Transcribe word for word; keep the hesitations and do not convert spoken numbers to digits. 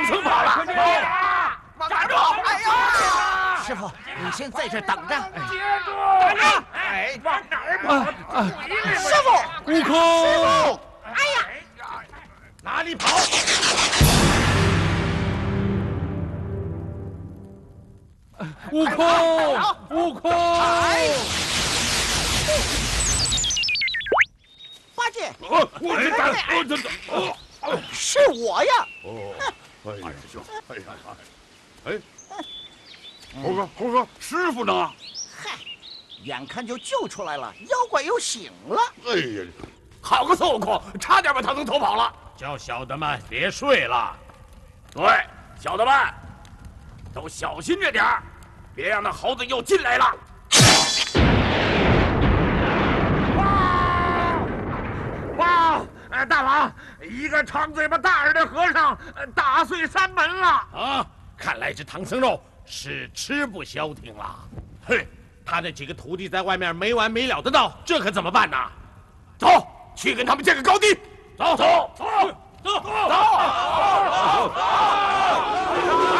唐僧跑了！ 站住！哎呀！师傅，你先在这等着。 接住！站住！哎，往哪儿跑？ 师傅， 悟空！ 师傅！哎呀！ 哪里跑？悟空！悟空！ 八戒， 我我这打我这哦， 是我呀！ 哦，哎呀，师兄，哎呀，哎，猴哥，猴哥，师傅呢？ 嗨，眼看就救出来了，妖怪又醒了。 哎呀，好个孙悟空，差点把唐僧偷跑了。叫小的们别睡了。对，小的们都小心着点儿，别让那猴子又进来了。哇！哎，大王，一个长嘴巴大耳的和尚打碎山门了啊！看来这唐僧肉是吃不消停了。嘿，他那几个徒弟在外面没完没了的闹，这可怎么办呢？走，去跟他们见个高低。走走走走走走！